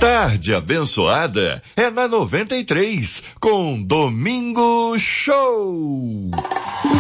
Tarde abençoada é na 93 com Domingo Show.